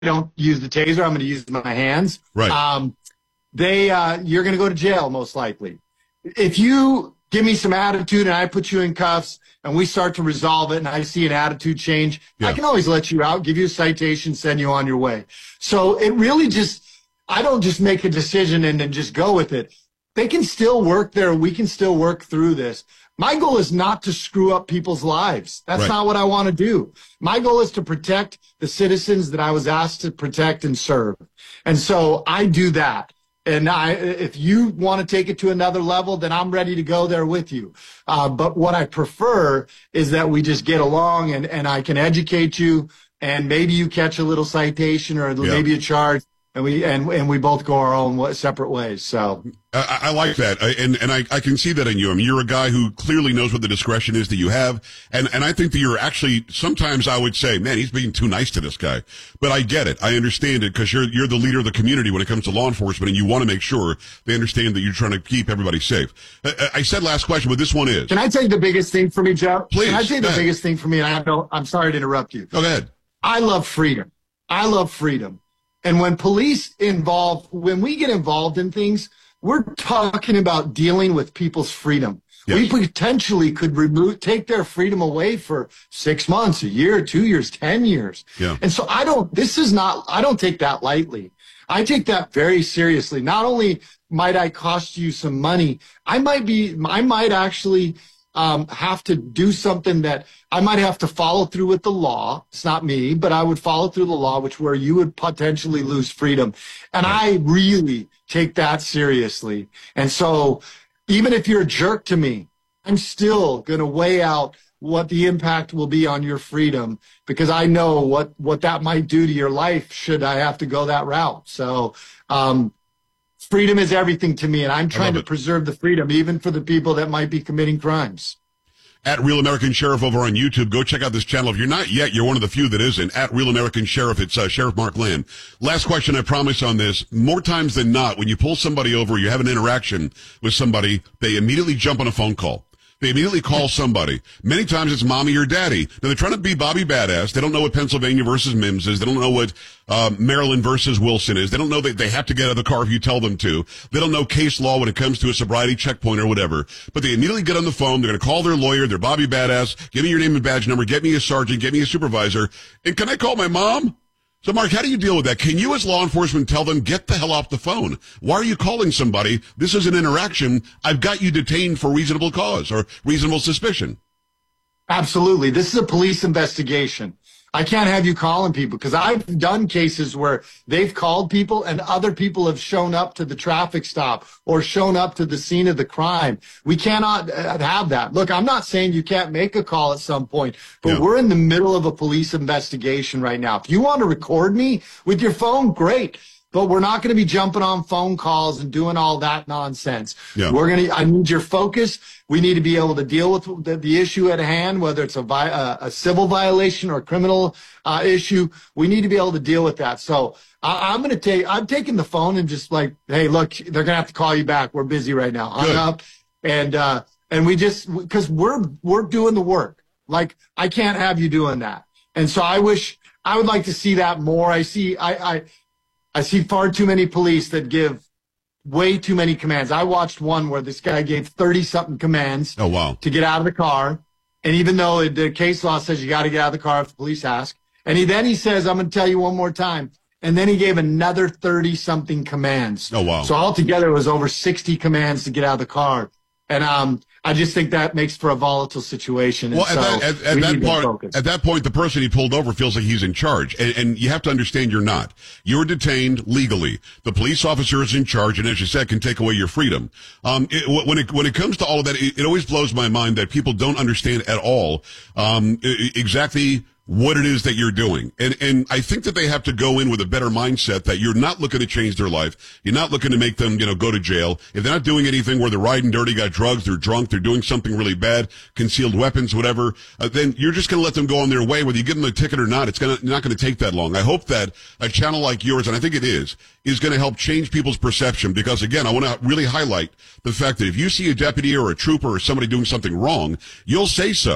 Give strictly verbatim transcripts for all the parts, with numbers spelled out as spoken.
don't use the taser. I'm going to use my hands. Right. Um, they, uh, you're going to go to jail most likely. If you give me some attitude and I put you in cuffs and we start to resolve it and I see an attitude change, yeah. I can always let you out, give you a citation, send you on your way. So it really just, I don't just make a decision and then just go with it. They can still work there. We can still work through this. My goal is not to screw up people's lives. That's right. Not what I want to do. My goal is to protect the citizens that I was asked to protect and serve. And so I do that. And I, if you want to take it to another level, then I'm ready to go there with you. Uh, but what I prefer is that we just get along and, and I can educate you and maybe you catch a little citation or yeah. maybe a charge. And we and and we both go our own separate ways. So I, I like that, I, and and I, I can see that in you. I mean, you're a guy who clearly knows what the discretion is that you have, and and I think that you're actually sometimes I would say, man, he's being too nice to this guy. But I get it, I understand it because you're you're the leader of the community when it comes to law enforcement, and you want to make sure they understand that you're trying to keep everybody safe. I, I said last question, but this one is. Can I tell you the biggest thing for me, Joe? Please. Can I tell you the biggest thing for me? And I know I'm sorry to interrupt you. Go ahead. I love freedom. I love freedom. And when police involve, when we get involved in things, we're talking about dealing with people's freedom. Yes. We potentially could remove, take their freedom away for six months, a year, two years, ten years. Yeah. And so I don't, this is not, I don't take that lightly. I take that very seriously. Not only might I cost you some money, I might be, I might actually um, have to do something that I might have to follow through with the law. It's not me, but I would follow through the law, which where you would potentially lose freedom. And I really take that seriously. And so even if you're a jerk to me, I'm still going to weigh out what the impact will be on your freedom because I know what, what that might do to your life should I have to go that route. So, um, freedom is everything to me, and I'm trying to it. preserve the freedom, even for the people that might be committing crimes. At Real American Sheriff over on YouTube. Go check out this channel. If you're not yet, you're one of the few that isn't. At Real American Sheriff, it's uh, Sheriff Mark Lynn. Last question, I promise, on this. More times than not, when you pull somebody over, you have an interaction with somebody, they immediately jump on a phone call. They immediately call somebody. Many times it's mommy or daddy. Now they're trying to be Bobby Badass. They don't know what Pennsylvania versus Mims is. They don't know what uh, Maryland versus Wilson is. They don't know that they have to get out of the car if you tell them to. They don't know case law when it comes to a sobriety checkpoint or whatever. But they immediately get on the phone. They're going to call their lawyer. They're Bobby Badass. Give me your name and badge number. Get me a sergeant. Get me a supervisor. And can I call my mom? So, Mark, how do you deal with that? Can you, as law enforcement, tell them, get the hell off the phone? Why are you calling somebody? This is an interaction. I've got you detained for reasonable cause or reasonable suspicion. Absolutely. This is a police investigation. I can't have you calling people because I've done cases where they've called people and other people have shown up to the traffic stop or shown up to the scene of the crime. We cannot have that. Look, I'm not saying you can't make a call at some point, but yeah. we're in the middle of a police investigation right now. If you want to record me with your phone, great. But we're not going to be jumping on phone calls and doing all that nonsense. Yeah. We're going to, I need your focus. We need to be able to deal with the, the issue at hand, whether it's a, vi, a, a civil violation or a criminal uh, issue. We need to be able to deal with that. So I, I'm going to take, I'm taking the phone and just like, hey, look, they're going to have to call you back. We're busy right now. Hung up. And, uh, and we just, cause we're, we're doing the work. Like I can't have you doing that. And so I wish, I would like to see that more. I see, I, I, I see far too many police that give way too many commands. I watched one where this guy gave thirty-something commands oh, wow. to get out of the car. And even though the case law says you got to get out of the car if the police ask. And he then he says, I'm going to tell you one more time. And then he gave another thirty-something commands. Oh, wow. So altogether it was over sixty commands to get out of the car. And um, I just think that makes for a volatile situation. Well, and at, so that, at, at, that part, at that point, the person he pulled over feels like he's in charge. And, and you have to understand you're not. You're detained legally. The police officer is in charge, and as you said, can take away your freedom. Um, it, when it when it comes to all of that, it, it always blows my mind that people don't understand at all um, exactly what it is that you're doing. And, and I think that they have to go in with a better mindset that you're not looking to change their life. You're not looking to make them, you know, go to jail. If they're not doing anything where they're riding dirty, got drugs, they're drunk, they're doing something really bad, concealed weapons, whatever, uh, then you're just going to let them go on their way. Whether you give them a ticket or not, it's gonna, not going to take that long. I hope that a channel like yours, and I think it is, is going to help change people's perception because, again, I want to really highlight the fact that if you see a deputy or a trooper or somebody doing something wrong, you'll say so.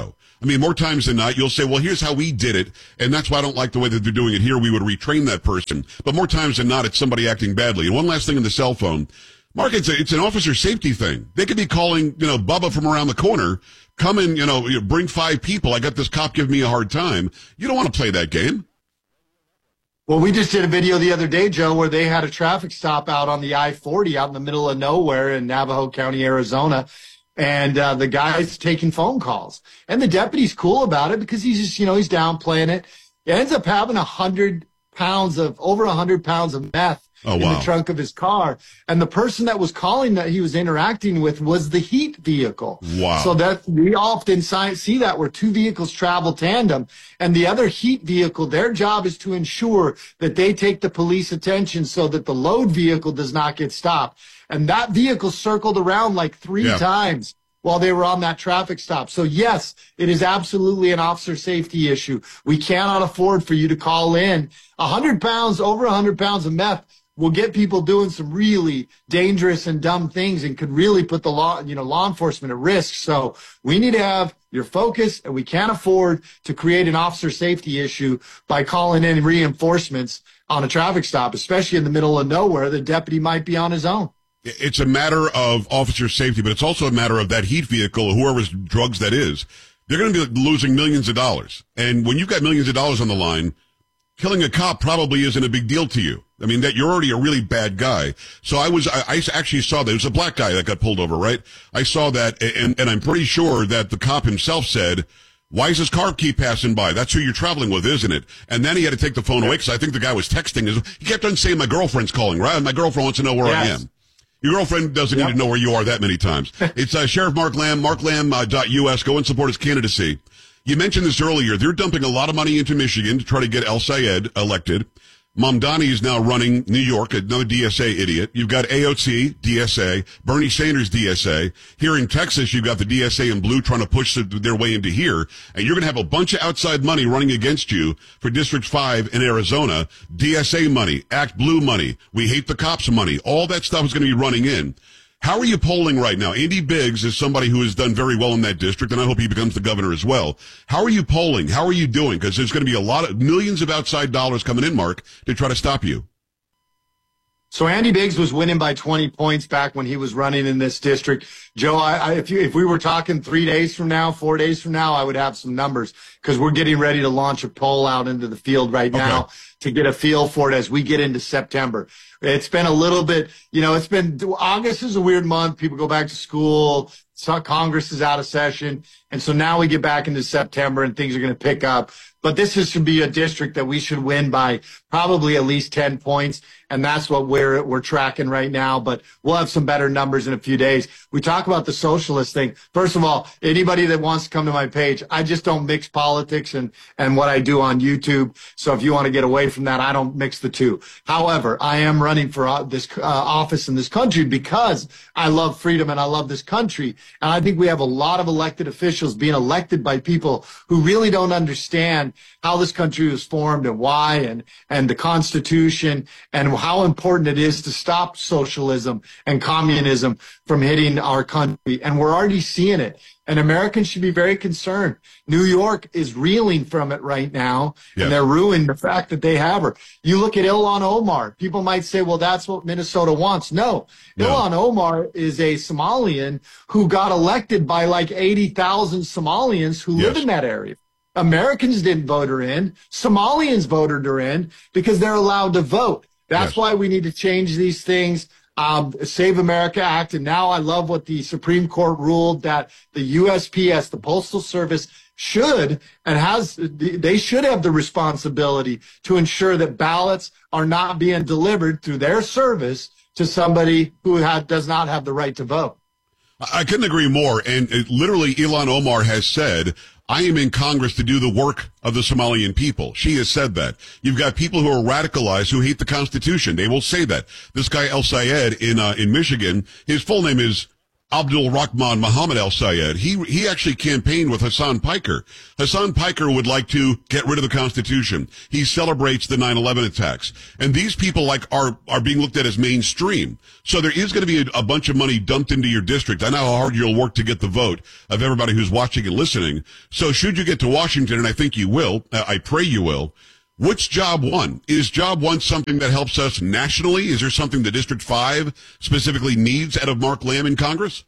I mean, more times than not, you'll say, well, here's how we did it, and that's why I don't like the way that they're doing it here. We would retrain that person. But more times than not, it's somebody acting badly. And one last thing on the cell phone. Mark, it's, a, it's an officer safety thing. They could be calling, you know, Bubba from around the corner, come and, you know, bring five people. I got this cop giving me a hard time. You don't want to play that game. Well, we just did a video the other day, Joe, where they had a traffic stop out on the I forty out in the middle of nowhere in Navajo County, Arizona. And uh, the guy's taking phone calls. And the deputy's cool about it because he's just, you know, he's downplaying it. He ends up having a hundred pounds of, over a hundred pounds of meth oh, in wow. the trunk of his car. And the person that was calling that he was interacting with was the heat vehicle. Wow. So that we often see that where two vehicles travel tandem, and the other heat vehicle, their job is to ensure that they take the police attention so that the load vehicle does not get stopped. And that vehicle circled around like three yeah. times while they were on that traffic stop. So yes, it is absolutely an officer safety issue. We cannot afford for you to call in. A hundred pounds, over a hundred pounds of meth will get people doing some really dangerous and dumb things and could really put the law, you know, law enforcement at risk. So we need to have your focus, and we can't afford to create an officer safety issue by calling in reinforcements on a traffic stop, especially in the middle of nowhere. The deputy might be on his own. It's a matter of officer safety, but it's also a matter of that heat vehicle, whoever's drugs that is. They're going to be losing millions of dollars. And when you've got millions of dollars on the line, killing a cop probably isn't a big deal to you. I mean, that you're already a really bad guy. So I was, I, I actually saw that. It was a black guy that got pulled over, right? I saw that, and, and I'm pretty sure that the cop himself said, why does his car keep passing by? That's who you're traveling with, isn't it? And then he had to take the phone away because I think the guy was texting. He kept on saying, my girlfriend's calling, right? My girlfriend wants to know where yes. I am. Your girlfriend doesn't yep. need to know where you are that many times. It's uh, Sheriff Mark Lamb, mark lamb dot U S. Go and support his candidacy. You mentioned this earlier. They're dumping a lot of money into Michigan to try to get El Sayed elected. Mamdani is now running New York, another D S A idiot. You've got A O C, D S A, Bernie Sanders, D S A. Here in Texas, you've got the D S A and blue trying to push their way into here. And you're going to have a bunch of outside money running against you for District five in Arizona. D S A money, Act Blue money, We Hate the Cops money. All that stuff is going to be running in. How are you polling right now? Andy Biggs is somebody who has done very well in that district, and I hope he becomes the governor as well. How are you polling? How are you doing? Because there's going to be a lot of millions of outside dollars coming in, Mark, to try to stop you. So Andy Biggs was winning by twenty points back when he was running in this district. Joe, I, I, if, you, if we were talking three days from now, four days from now, I would have some numbers because we're getting ready to launch a poll out into the field right now okay. to get a feel for it as we get into September. It's been a little bit, you know, it's been, August is a weird month. People go back to school. So Congress is out of session. And so now we get back into September and things are going to pick up. But this is, should be a district that we should win by probably at least ten points. And that's what we're, we're tracking right now. But we'll have some better numbers in a few days. We talk about the socialist thing. First of all, anybody that wants to come to my page, I just don't mix politics and, and what I do on YouTube. So if you want to get away from that, I don't mix the two. However, I am running for uh, this uh, office in this country because I love freedom and I love this country. And I think we have a lot of elected officials being elected by people who really don't understand how this country was formed and why, and, and the Constitution, and how important it is to stop socialism and communism from hitting our country. And we're already seeing it. And Americans should be very concerned. New York is reeling from it right now, yes. and they're ruining the fact that they have her. You look at Ilhan Omar. People might say, well, that's what Minnesota wants. No, no. Ilhan Omar is a Somalian who got elected by like eighty thousand Somalians who yes. live in that area. Americans didn't vote her in. Somalians voted her in because they're allowed to vote. That's yes. why we need to change these things. Um, Save America Act. And now I love what the Supreme Court ruled, that the U S P S, the Postal Service, should and has, they should have the responsibility to ensure that ballots are not being delivered through their service to somebody who had, does not have the right to vote. I couldn't agree more. And it, literally, Ilhan Omar has said, I am in Congress to do the work of the Somalian people. She has said that. You've got people who are radicalized who hate the Constitution. They will say that. This guy El Sayed in uh, in Michigan, his full name is Abdul Rahman Muhammad Al Sayed, he he actually campaigned with Hassan Piker. Hassan Piker would like to get rid of the Constitution. He celebrates the nine eleven attacks. And these people like are are being looked at as mainstream. So there is going to be a, a bunch of money dumped into your district. I know how hard you'll work to get the vote of everybody who's watching and listening. So should you get to Washington, and I think you will, uh, I pray you will, what's job one? Is job one something that helps us nationally? Is there something that District five specifically needs out of Mark Lamb in Congress?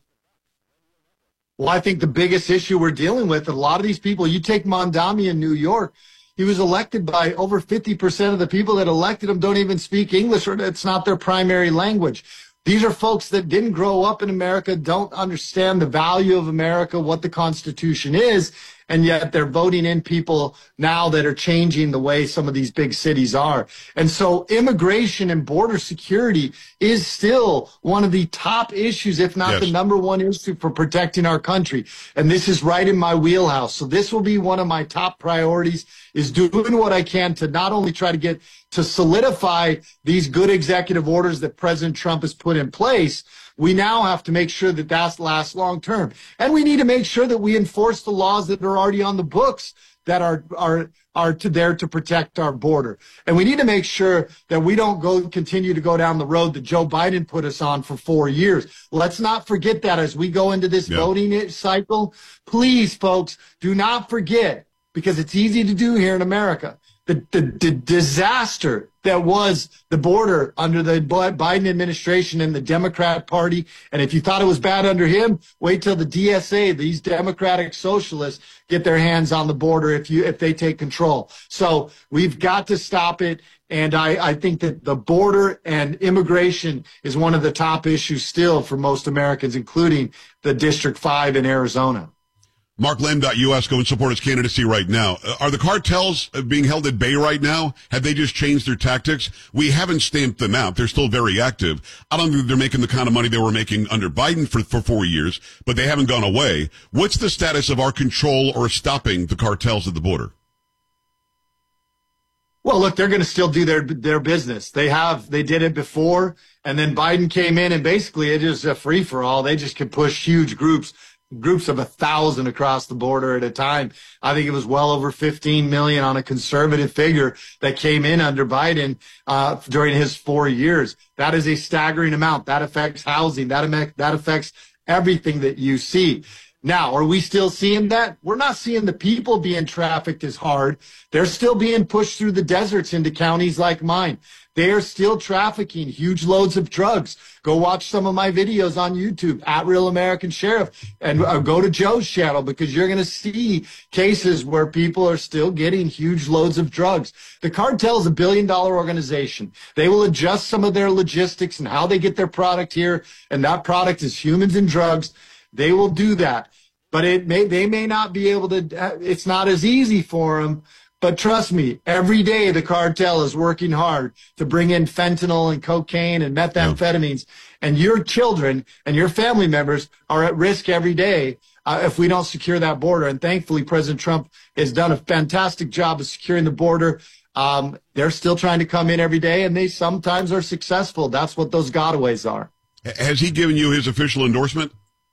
Well, I think the biggest issue we're dealing with, a lot of these people, you take Mondami in New York, he was elected by over fifty percent of the people that elected him don't even speak English, or it's not their primary language. These are folks that didn't grow up in America, don't understand the value of America, what the Constitution is, and yet they're voting in people now that are changing the way some of these big cities are. And so immigration and border security is still one of the top issues, if not yes. the number one issue for protecting our country. And this is right in my wheelhouse. So this will be one of my top priorities, is doing what I can to not only try to get to solidify these good executive orders that President Trump has put in place. We now have to make sure that that lasts long term. And we need to make sure that we enforce the laws that are already on the books that are are are to there to protect our border. And we need to make sure that we don't go continue to go down the road that Joe Biden put us on for four years. Let's not forget that as we go into this yep. voting cycle. Please, folks, do not forget, because it's easy to do here in America, The, the, the disaster that was the border under the Biden administration and the Democrat Party. And if you thought it was bad under him, wait till the D S A, these Democratic socialists, get their hands on the border if you if they take control. So we've got to stop it. And I, I think that the border and immigration is one of the top issues still for most Americans, including the District five in Arizona. Mark Lamb dot U S, go and support his candidacy right now. Uh, are the cartels being held at bay right now? Have they just changed their tactics? We haven't stamped them out. They're still very active. I don't think they're making the kind of money they were making under Biden for, for four years, but they haven't gone away. What's the status of our control or stopping the cartels at the border? Well, look, they're going to still do their their business. They have, they did it before, and then Biden came in, and basically it is a free-for-all. They just can push huge groups. groups of a thousand across the border at a time. I think it was well over fifteen million on a conservative figure that came in under Biden uh, during his four years. That is a staggering amount. That affects housing. That, am- that affects everything that you see. Now, are we still seeing that? We're not seeing the people being trafficked as hard. They're still being pushed through the deserts into counties like mine. They are still trafficking huge loads of drugs. Go watch some of my videos on YouTube at Real American Sheriff, and uh, go to Joe's channel, because you're going to see cases where people are still getting huge loads of drugs. The cartel is a billion dollar organization. They will adjust some of their logistics and how they get their product here, and that product is humans and drugs. They will do that, but it may, they may not be able to, it's not as easy for them. But trust me, every day the cartel is working hard to bring in fentanyl and cocaine and methamphetamines. Yeah. And your children and your family members are at risk every day uh, if we don't secure that border. And thankfully, President Trump has done a fantastic job of securing the border. Um, they're still trying to come in every day, and they sometimes are successful. That's what those gotaways are. Has he given you his official endorsement?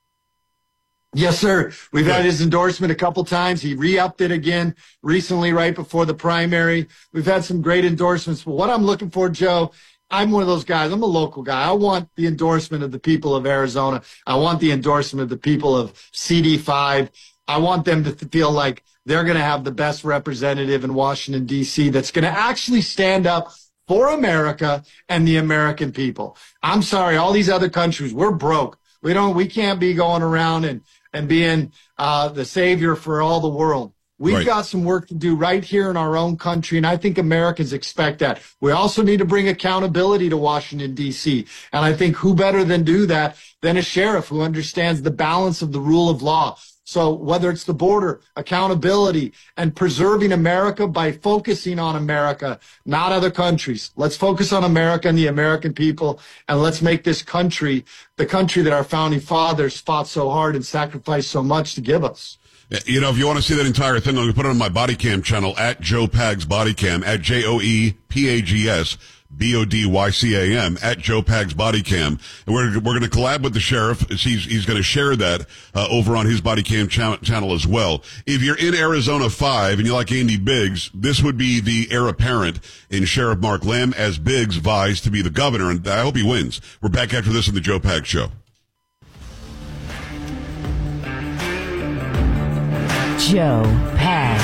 Yes, sir. We've had his endorsement a couple times. He re-upped it again recently, right before the primary. We've had some great endorsements. But what I'm looking for, Joe, I'm one of those guys. I'm a local guy. I want the endorsement of the people of Arizona. I want the endorsement of the people of C D five. I want them to feel like they're going to have the best representative in Washington, D C that's going to actually stand up for America and the American people. I'm sorry, all these other countries, we're broke. We don't, we can't be going around and and being uh, the savior for all the world. We've right. got some work to do right here in our own country, and I think Americans expect that. We also need to bring accountability to Washington, D C, and I think who better than do that than a sheriff who understands the balance of the rule of law. So whether it's the border, accountability, and preserving America by focusing on America, not other countries. Let's focus on America and the American people, and let's make this country the country that our founding fathers fought so hard and sacrificed so much to give us. You know, if you want to see that entire thing, I'm going to put it on my body cam channel, at Joe Pags Body Cam, at J O E P A G S. B O D Y C A M, at Joe Pags Body Cam. And we're, we're going to collab with the sheriff. He's, he's going to share that uh, over on his Body Cam cha- channel as well. If you're in Arizona five and you like Andy Biggs, this would be the heir apparent in Sheriff Mark Lamb as Biggs vies to be the governor, and I hope he wins. We're back after this on the Joe Pags Show. Joe Pags.